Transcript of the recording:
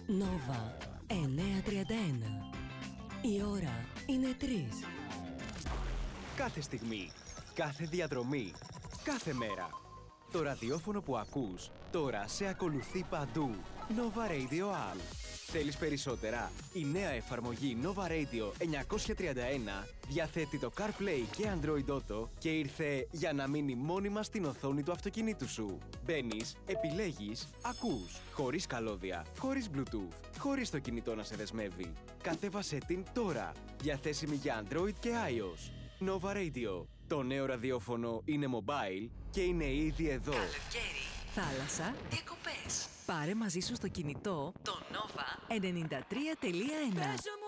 Nova 9:31. Η ώρα είναι 3. Κάθε στιγμή, κάθε διαδρομή, κάθε μέρα. Το ραδιόφωνο που ακούς τώρα σε ακολουθεί παντού. Nova Radio All. Θέλεις περισσότερα? Η νέα εφαρμογή Nova Radio 931 διαθέτει το CarPlay και Android Auto και ήρθε για να μείνει μόνιμα στην οθόνη του αυτοκινήτου σου. Μπαίνεις, επιλέγεις, ακούς, χωρίς καλώδια, χωρίς Bluetooth, χωρίς το κινητό να σε δεσμεύει. Κατέβασέ την τώρα, διαθέσιμη για Android και iOS. Nova Radio. Το νέο ραδιόφωνο είναι mobile και είναι ήδη εδώ. Καλοκαίρι, θάλασσα, διακοπές. Πάρε μαζί σου στο κινητό το Nova 93.1.